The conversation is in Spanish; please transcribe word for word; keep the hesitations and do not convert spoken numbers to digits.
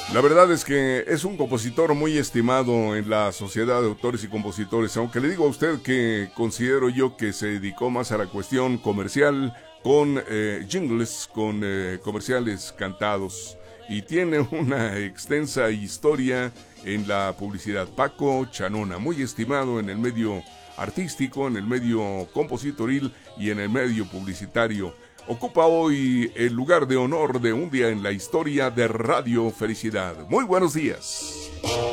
La verdad es que es un compositor muy estimado en la sociedad de autores y compositores, aunque le digo a usted que considero yo que se dedicó más a la cuestión comercial con eh, jingles, con eh, comerciales cantados, y tiene una extensa historia en la publicidad. Paco Chanona, muy estimado en el medio artístico, en el medio compositoril y en el medio publicitario. Ocupa hoy el lugar de honor de un día en la historia de Radio Felicidad. Muy buenos días.